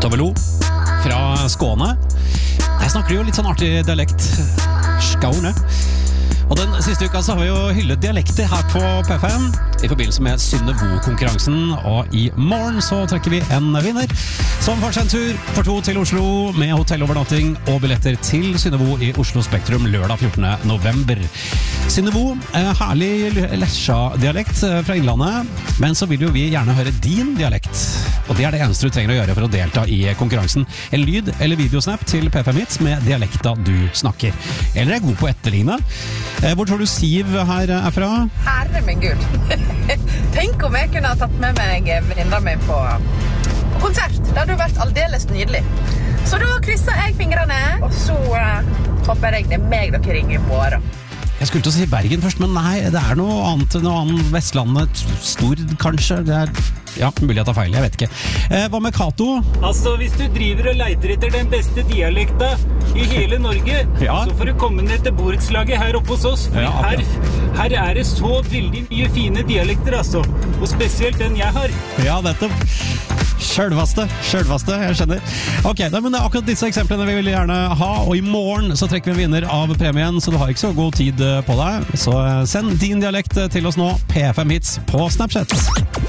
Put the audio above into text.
Tovelo fra Skåne. Jeg snakker jo litt sånn artig dialekt. Skåne. Og den siste uka så har vi jo hyllet dialekter her på P5 i forbindelse med Synnevo-konkurransen, og i morgen så trekker vi en vinner som får seg en tur for 2 til Oslo med hotellovernatting og billetter til Synnevo i Oslo Spektrum lørdag 14. november. Synnevo er herlig Lesja-dialekt fra Innlandet, men så vil jo vi gjerne høre din dialekt, og det er det eneste du trenger å gjøre for å delta i konkurransen. En lyd- eller videosnap til P5 Hits med dialekta du snakker. Eller er god på etterligne. Hvor tror du Siv her er fra? Herre min Gud. Tenk om jeg kunne ha tatt med meg venninna mi på konsert. Det hadde jo vært aldeles nydelig. Så da krysser jeg fingrene, og så håper jeg det er meg dere ringer i morgen. Jeg skulle til å si Bergen først, men nei, det er noe annet Vestlandet, Stord kanskje. Det er, ja, mulig jeg tar feil, jeg vet ikke. Hva med Kato? Altså, hvis du driver og leiter etter den beste dialekta i hele Norge, Ja. så får du komme ned til borettslaget her oppe hos oss. For Ja, her er det så veldig mye fine dialekter, altså. Og spesielt den jeg har. Ja, nettopp. Sjølvaste, jeg skjønner. Ok, nei, men det er akkurat disse eksemplene vi vil gjerne ha, og i morgen så trekker vi en vinner av premien, så du har ikke så god tid på deg. Så send din dialekt til oss nå, P5 Hits på Snapchat.